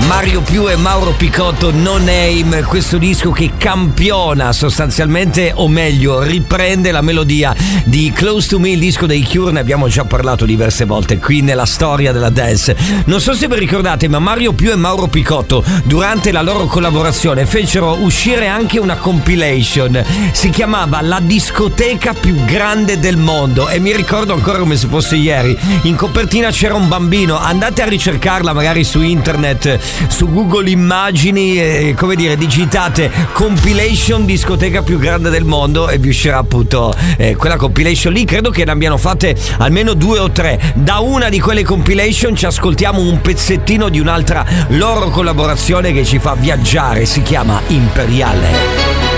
Mario Più e Mauro Picotto, No Name, questo disco che campiona sostanzialmente, o meglio riprende la melodia di Close to Me, il disco dei Cure. Ne abbiamo già parlato diverse volte qui nella storia della dance. Non so se vi ricordate, ma Mario Più e Mauro Picotto durante la loro collaborazione fecero uscire anche una compilation, si chiamava La discoteca più grande del mondo, e mi ricordo ancora come se fosse ieri. In copertina c'era un bambino, andate a ricercarla magari su internet, su Google Immagini, come dire, digitate compilation discoteca più grande del mondo e vi uscirà appunto quella compilation lì. Credo che ne abbiano fatte almeno 2 o 3. Da una di quelle compilation ci ascoltiamo un pezzettino di un'altra loro collaborazione che ci fa viaggiare, si chiama Imperiale.